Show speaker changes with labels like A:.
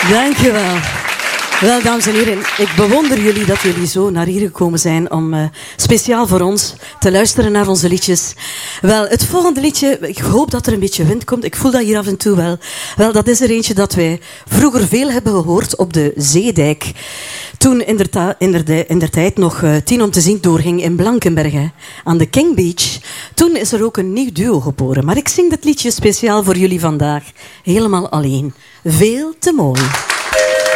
A: Dankjewel. Wel, dames en heren, ik bewonder jullie dat jullie zo naar hier gekomen zijn om speciaal voor ons te luisteren naar onze liedjes. Wel, het volgende liedje, ik hoop dat er een beetje wind komt. Ik voel dat hier af en toe wel. Wel, dat is er eentje dat wij vroeger veel hebben gehoord op de Zeedijk. Toen in der tijd nog 10 om te zien doorging in Blankenberge aan de King Beach. Toen is er ook een nieuw duo geboren. Maar ik zing dit liedje speciaal voor jullie vandaag. Helemaal alleen. Veel te mooi.